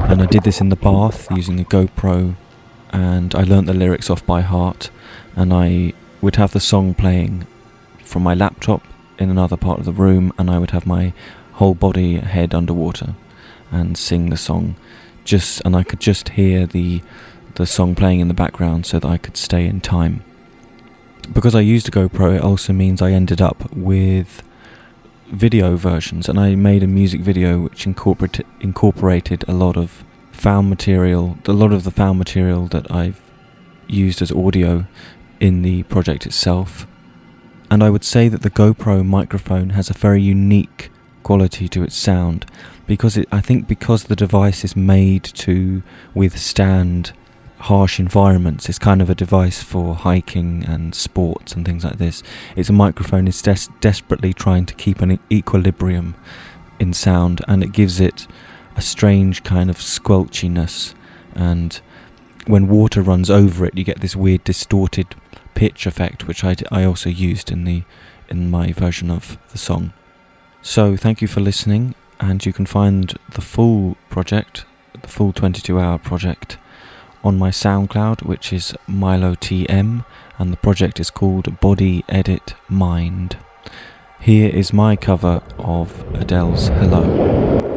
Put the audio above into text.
and I did this in the bath using a GoPro, and I learnt the lyrics off by heart, and I would have the song playing from my laptop in another part of the room, and I would have my whole body, head underwater, and sing the song, and I could just hear the song playing in the background so that I could stay in time. Because I used a GoPro, it also means I ended up with video versions, and I made a music video which incorporated a lot of the found material that I've used as audio in the project itself. And I would say that the GoPro microphone has a very unique quality to its sound, because the device is made to withstand harsh environments. It's kind of a device for hiking and sports and things like this. It's a microphone is desperately trying to keep an equilibrium in sound, and it gives it a strange kind of squelchiness, and when water runs over it you get this weird distorted pitch effect, which I also used in my version of the song. So thank you for listening, and you can find the full project, the full 22-hour project, on my SoundCloud, which is MiloTM, and the project is called Body Edit Mind. Here is my cover of Adele's Hello.